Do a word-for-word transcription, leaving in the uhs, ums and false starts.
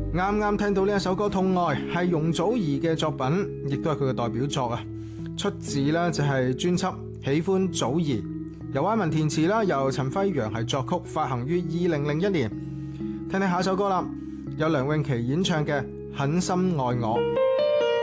啱啱聽到呢一首歌《痛愛》，係容祖兒嘅作品，亦都係佢嘅代表作啊！出自呢就係專輯《喜歡祖兒》，由阿文填詞啦，由陳輝陽係作曲，發行於二零零一年。聽聽下首歌啦，有梁詠琪演唱嘅《狠心愛我》。